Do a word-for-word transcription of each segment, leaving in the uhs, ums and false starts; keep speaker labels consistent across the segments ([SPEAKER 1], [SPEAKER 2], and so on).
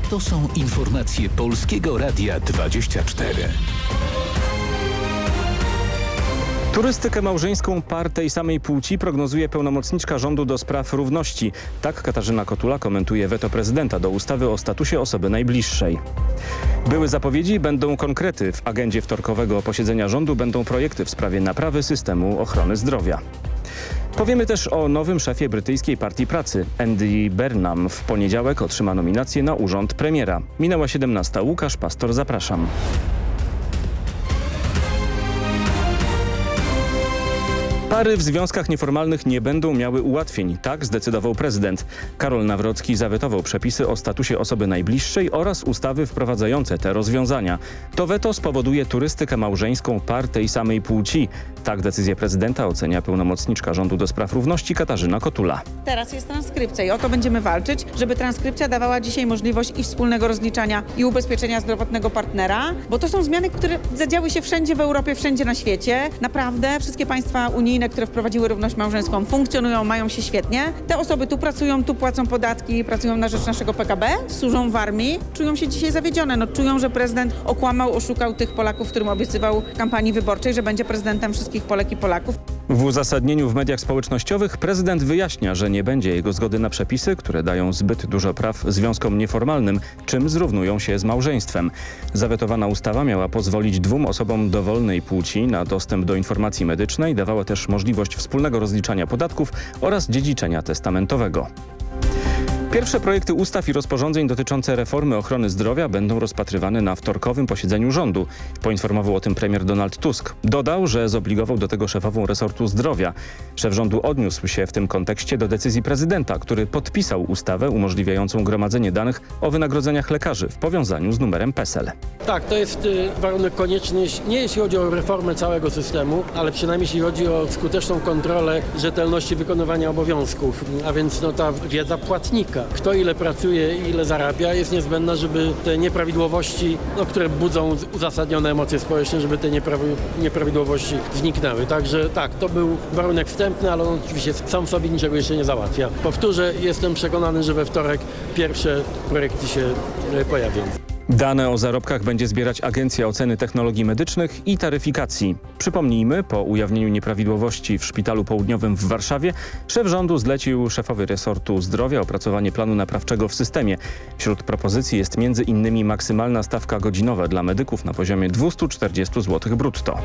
[SPEAKER 1] To są informacje Polskiego Radia dwadzieścia cztery.
[SPEAKER 2] Turystykę małżeńską par tej samej płci prognozuje pełnomocniczka rządu do spraw równości. Tak Katarzyna Kotula komentuje weto prezydenta do ustawy o statusie osoby najbliższej. Były zapowiedzi, będą konkrety. W agendzie wtorkowego posiedzenia rządu będą projekty w sprawie naprawy systemu ochrony zdrowia. Powiemy też o nowym szefie brytyjskiej Partii Pracy. Andy Burnham w poniedziałek otrzyma nominację na urząd premiera. Minęła siedemnasta. Łukasz Pastor, zapraszam. Pary w związkach nieformalnych nie będą miały ułatwień. Tak zdecydował prezydent. Karol Nawrocki zawetował przepisy o statusie osoby najbliższej oraz ustawy wprowadzające te rozwiązania. To weto spowoduje turystykę małżeńską par tej samej płci. Tak decyzję prezydenta ocenia pełnomocniczka rządu do spraw równości Katarzyna Kotula.
[SPEAKER 3] Teraz jest transkrypcja i o to będziemy walczyć, żeby transkrypcja dawała dzisiaj możliwość i wspólnego rozliczania i ubezpieczenia zdrowotnego partnera, bo to są zmiany, które zadziały się wszędzie w Europie, wszędzie na świecie. Naprawdę wszystkie państwa unijne, które wprowadziły równość małżeńską, funkcjonują, mają się świetnie. Te osoby tu pracują, tu płacą podatki, pracują na rzecz naszego P K B, służą w armii, czują się dzisiaj zawiedzione. No, czują, że prezydent okłamał, oszukał tych Polaków, którym obiecywał w kampanii wyborczej, że będzie prezydentem wszystkich Polek i Polaków.
[SPEAKER 2] W uzasadnieniu w mediach społecznościowych prezydent wyjaśnia, że nie będzie jego zgody na przepisy, które dają zbyt dużo praw związkom nieformalnym, czym zrównują się z małżeństwem. Zawetowana ustawa miała pozwolić dwóm osobom dowolnej płci na dostęp do informacji medycznej, dawała też możliwość wspólnego rozliczania podatków oraz dziedziczenia testamentowego. Pierwsze projekty ustaw i rozporządzeń dotyczące reformy ochrony zdrowia będą rozpatrywane na wtorkowym posiedzeniu rządu. Poinformował o tym premier Donald Tusk. Dodał, że zobligował do tego szefową resortu zdrowia. Szef rządu odniósł się w tym kontekście do decyzji prezydenta, który podpisał ustawę umożliwiającą gromadzenie danych o wynagrodzeniach lekarzy w powiązaniu z numerem PESEL.
[SPEAKER 4] Tak, to jest y, warunek konieczny, nie jeśli chodzi o reformę całego systemu, ale przynajmniej jeśli chodzi o skuteczną kontrolę rzetelności wykonywania obowiązków, a więc no, ta wiedza płatnika. Kto ile pracuje i ile zarabia, jest niezbędna, żeby te nieprawidłowości, no, które budzą uzasadnione emocje społeczne, żeby te nieprawidłowości zniknęły. Także tak, to był warunek wstępny, ale on oczywiście sam sobie niczego jeszcze nie załatwia. Powtórzę, jestem przekonany, że we wtorek pierwsze projekty się pojawią.
[SPEAKER 2] Dane o zarobkach będzie zbierać Agencja Oceny Technologii Medycznych i Taryfikacji. Przypomnijmy, po ujawnieniu nieprawidłowości w Szpitalu Południowym w Warszawie szef rządu zlecił szefowi resortu zdrowia opracowanie planu naprawczego w systemie. Wśród propozycji jest między innymi maksymalna stawka godzinowa dla medyków na poziomie dwieście czterdzieści złotych brutto.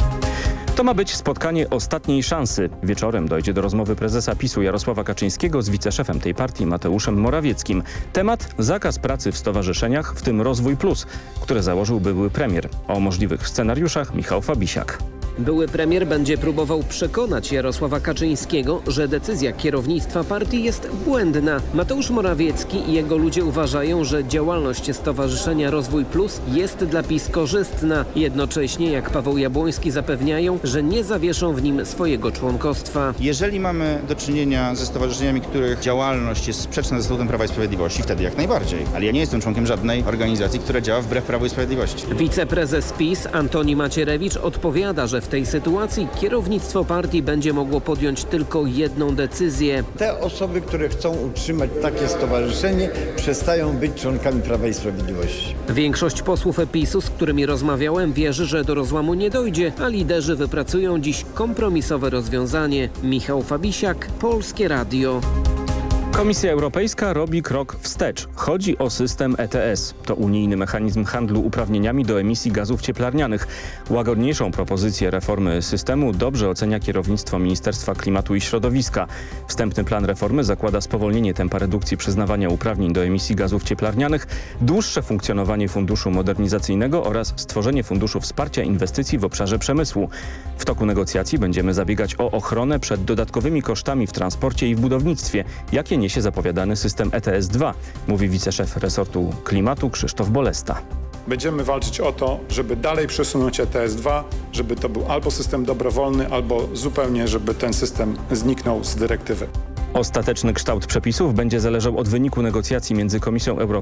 [SPEAKER 2] To ma być spotkanie ostatniej szansy. Wieczorem dojdzie do rozmowy prezesa PiSu Jarosława Kaczyńskiego z wiceszefem tej partii Mateuszem Morawieckim. Temat: zakaz pracy w stowarzyszeniach, w tym Rozwój Plus, które założył były premier. O możliwych scenariuszach Michał Fabisiak.
[SPEAKER 5] Były premier będzie próbował przekonać Jarosława Kaczyńskiego, że decyzja kierownictwa partii jest błędna. Mateusz Morawiecki i jego ludzie uważają, że działalność Stowarzyszenia Rozwój Plus jest dla PiS korzystna. Jednocześnie, jak Paweł Jabłoński, zapewniają, że nie zawieszą w nim swojego członkostwa.
[SPEAKER 6] Jeżeli mamy do czynienia ze stowarzyszeniami, których działalność jest sprzeczna ze statutem Prawa i Sprawiedliwości, wtedy jak najbardziej. Ale ja nie jestem członkiem żadnej organizacji, która działa wbrew Prawu i Sprawiedliwości.
[SPEAKER 5] Wiceprezes PiS Antoni Macierewicz odpowiada, że w tej sytuacji kierownictwo partii będzie mogło podjąć tylko jedną decyzję.
[SPEAKER 7] Te osoby, które chcą utrzymać takie stowarzyszenie, przestają być członkami Prawa i Sprawiedliwości.
[SPEAKER 5] Większość posłów PiSu, z którymi rozmawiałem, wierzy, że do rozłamu nie dojdzie, a liderzy wypracują dziś kompromisowe rozwiązanie. Michał Fabisiak, Polskie Radio.
[SPEAKER 2] Komisja Europejska robi krok wstecz. Chodzi o system E T S. To unijny mechanizm handlu uprawnieniami do emisji gazów cieplarnianych. Łagodniejszą propozycję reformy systemu dobrze ocenia kierownictwo Ministerstwa Klimatu i Środowiska. Wstępny plan reformy zakłada spowolnienie tempa redukcji przyznawania uprawnień do emisji gazów cieplarnianych, dłuższe funkcjonowanie funduszu modernizacyjnego oraz stworzenie funduszu wsparcia inwestycji w obszarze przemysłu. W toku negocjacji będziemy zabiegać o ochronę przed dodatkowymi kosztami w transporcie i w budownictwie, jakie niesie zapowiadany system E T S dwa, mówi wiceszef resortu klimatu Krzysztof Bolesta.
[SPEAKER 8] Będziemy walczyć o to, żeby dalej przesunąć E T S dwa, żeby to był albo system dobrowolny, albo zupełnie, żeby ten system zniknął z dyrektywy.
[SPEAKER 2] Ostateczny kształt przepisów będzie zależał od wyniku negocjacji między Komisją Europejską